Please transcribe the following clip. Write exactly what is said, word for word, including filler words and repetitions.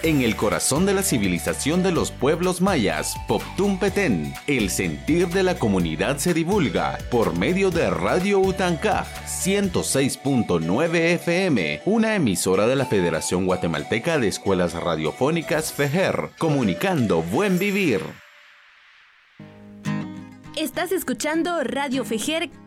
En el corazón de la civilización de los pueblos mayas, Poptún Petén, el sentir de la comunidad se divulga por medio de Radio Utancaj ciento seis punto nueve F M, una emisora de la Federación Guatemalteca de Escuelas Radiofónicas FEJER, comunicando buen vivir. Estás escuchando Radio FEJER